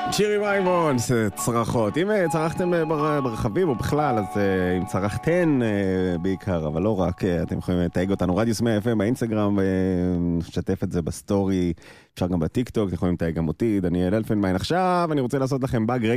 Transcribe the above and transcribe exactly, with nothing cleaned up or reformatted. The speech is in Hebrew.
שירי מימון, צרחות. אם צרחתם ברחבים או בכלל, אז אם צרחתן בעיקר, אבל לא רק, אתם יכולים לתייג אותנו רדיוס מאה אף אם באינסטגרם, נשתף את זה בסטורי, אפשר גם בטיק טוק, אתם יכולים לתייג גם אותי, דניאל אלפנדמיין. עכשיו אני רוצה לעשות לכם באג